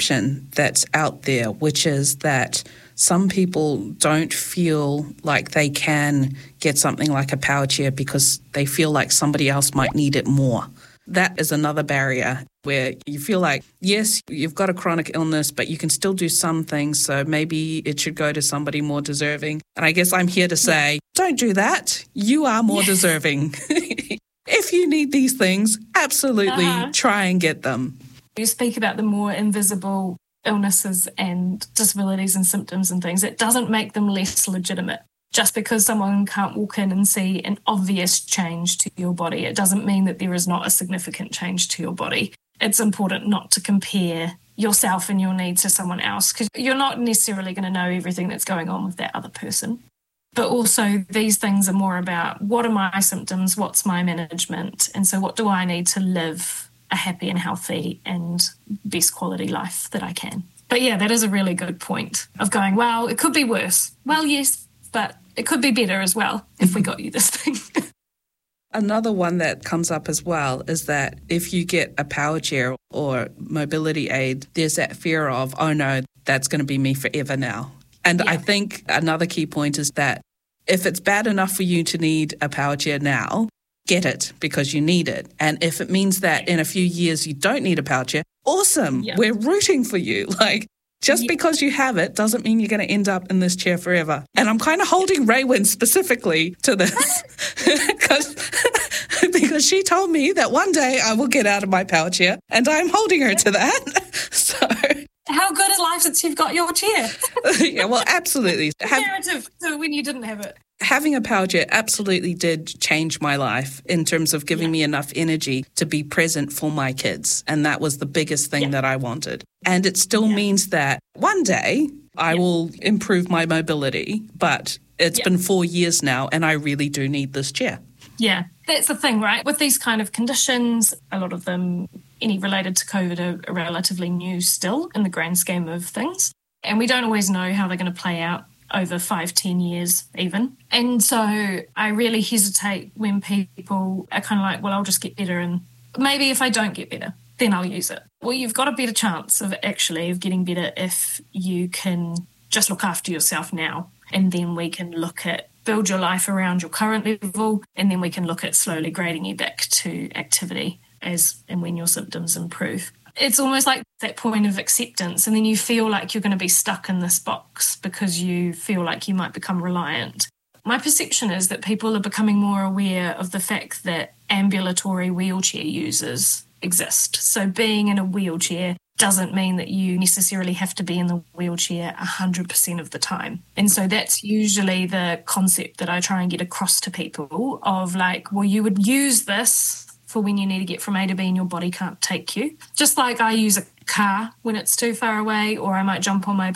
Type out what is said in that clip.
misconception that's out there, which is that some people don't feel like they can get something like a power chair because they feel like somebody else might need it more. That is another barrier where you feel like, yes, you've got a chronic illness, but you can still do some things, so maybe it should go to somebody more deserving. And I guess I'm here to say, don't do that. You are more deserving. If you need these things, absolutely try and get them. You speak about the more invisible illnesses and disabilities and symptoms and things. It doesn't make them less legitimate. Just because someone can't walk in and see an obvious change to your body, it doesn't mean that there is not a significant change to your body. It's important not to compare yourself and your needs to someone else because you're not necessarily going to know everything that's going on with that other person. But also these things are more about what are my symptoms, what's my management, and so what do I need to live a happy and healthy and best quality life that I can. But yeah, that is a really good point of going, well, it could be worse. Well, yes, but it could be better as well if we got you this thing. Another one that comes up as well is that if you get a power chair or mobility aid, there's that fear of, oh no, that's going to be me forever now. And I think another key point is that if it's bad enough for you to need a power chair now, get it because you need it. And if it means that in a few years you don't need a power chair, awesome. Yeah. We're rooting for you. Just because you have it doesn't mean you're going to end up in this chair forever. And I'm kind of holding Raywyn specifically to this because she told me that one day I will get out of my power chair and I'm holding her to that. So how good is life since you've got your chair? Yeah, well, absolutely. Comparative to when you didn't have it. Having a power chair absolutely did change my life in terms of giving me enough energy to be present for my kids. And that was the biggest thing that I wanted. And it still means that one day I will improve my mobility, but it's been 4 years now and I really do need this chair. Yeah, that's the thing, right? With these kind of conditions, a lot of them, any related to COVID, are relatively new still in the grand scheme of things. And we don't always know how they're going to play out over 5-10 years even. And so I really hesitate when people are kind of like, well, I'll just get better and maybe if I don't get better, then I'll use it. Well, you've got a better chance of getting better if you can just look after yourself now. And then we can look at build your life around your current level and then we can look at slowly grading you back to activity as and when your symptoms improve. It's almost like that point of acceptance and then you feel like you're going to be stuck in this box because you feel like you might become reliant. My perception is that people are becoming more aware of the fact that ambulatory wheelchair users exist. So being in a wheelchair doesn't mean that you necessarily have to be in the wheelchair 100% of the time. And so that's usually the concept that I try and get across to people of like, well, you would use this for when you need to get from A to B and your body can't take you. Just like I use a car when it's too far away, or I might jump on my